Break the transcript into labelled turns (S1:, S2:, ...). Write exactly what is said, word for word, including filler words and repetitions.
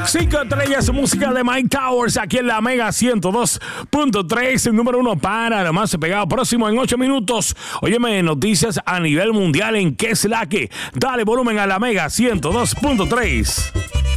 S1: Cinco estrellas, música de Mike Towers aquí en la Mega ciento dos punto tres, el número uno para lo más pegado. Próximo en ocho minutos. Óyeme, noticias a nivel mundial en qué es la que. Dale volumen a la Mega ciento dos punto tres.